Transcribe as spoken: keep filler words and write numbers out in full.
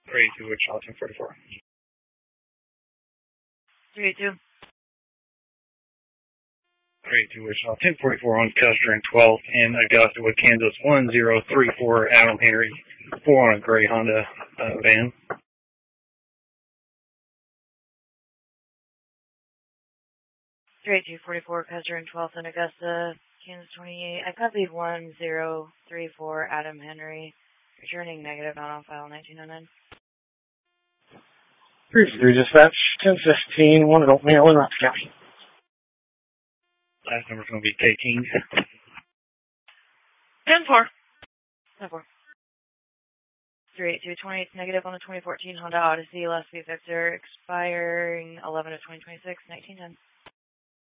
three eighty-two, Wichita, ten forty-four. three eighty-two. three eighty-two, Wichita, ten forty-four on Custer and twelfth in Augusta with Kansas, one zero three four, Adam Henry, four on a gray Honda uh, van. three eighty-two forty-four, Custer and twelfth in Augusta, Kansas twenty-eight. I copied one zero three four, Adam Henry, returning negative, not on file, nineteen oh nine. three three dispatch, ten fifteen, one adult male in Rapid County. Last number's going to be K King. ten four. ten four. three eighty-two twenty-eight negative on the twenty fourteen Honda Odyssey, last week Victor, expiring eleven of twenty twenty-six, nineteen ten.